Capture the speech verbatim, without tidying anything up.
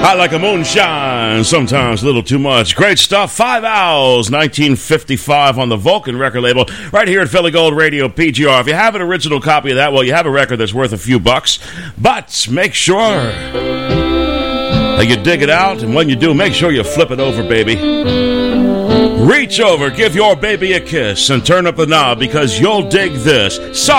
Hot like a moonshine, sometimes a little too much. Great stuff. Five Owls, nineteen fifty-five on the Vulcan record label, right here at Philly Gold Radio P G R. If you have an original copy of that, well, you have a record that's worth a few bucks. But make sure that you dig it out, and when you do, make sure you flip it over, baby. Reach over, give your baby a kiss, and turn up the knob, because you'll dig this.